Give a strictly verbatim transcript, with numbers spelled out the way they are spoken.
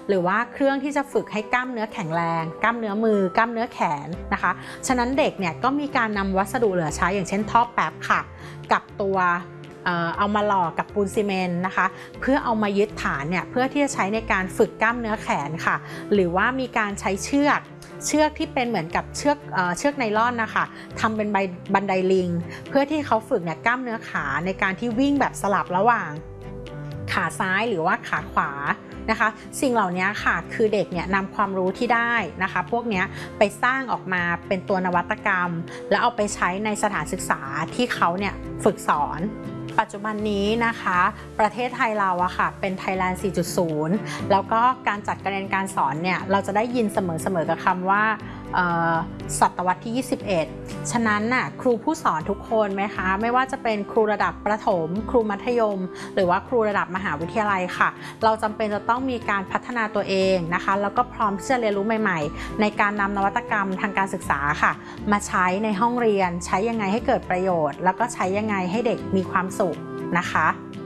หรือว่าเครื่องที่จะฝึกให้กล้ามเนื้อแข็งแรงกล้ามเนื้อมือกล้ามเนื้อแขนนะคะฉะนั้นเด็กเนี่ยก็มีการนำวัสดุเหลือใช้อย่างเช่นท่อแป๊บค่ะกับตัวเอามาหล่อกับปูนซีเมนต์นะคะเพื่อเอามายึดฐานเนี่ยเพื่อที่จะใช้ในการฝึกกล้ามเนื้อแขนค่ะหรือว่ามีการใช้เชือกเชือกที่เป็นเหมือนกับเชือกเอ่อเชือกไนลอนนะคะทำเป็นใบบันไดลิงเพื่อที่เขาฝึกเนี่ยกล้ามเนื้อขาในการที่วิ่งแบบสลับระหว่างขาซ้ายหรือว่าขาขวานะคะสิ่งเหล่านี้ค่ะคือเด็กเนี่ยนำความรู้ที่ได้นะคะพวกนี้ไปสร้างออกมาเป็นตัวนวัตกรรมแล้วเอาไปใช้ในสถานศึกษาที่เขาเนี่ยฝึกสอนปัจจุบันนี้นะคะประเทศไทยเราอะค่ะเป็น Thailand สี่จุดศูนย์ แล้วก็การจัดการเรียนการสอนเนี่ยเราจะได้ยินเสมอๆกับคำว่าศตวรรษที่ยี่สิบเอ็ดฉะนั้นน่ะครูผู้สอนทุกคนไหมคะไม่ว่าจะเป็นครูระดับประถมครูมัธยมหรือว่าครูระดับมหาวิทยาลัยค่ะเราจำเป็นจะต้องมีการพัฒนาตัวเองนะคะแล้วก็พร้อมที่จะเรียนรู้ใหม่ๆในการนำนวัตกรรมทางการศึกษาค่ะมาใช้ในห้องเรียนใช้ยังไงให้เกิดประโยชน์แล้วก็ใช้ยังไงให้เด็กมีความสุขนะคะ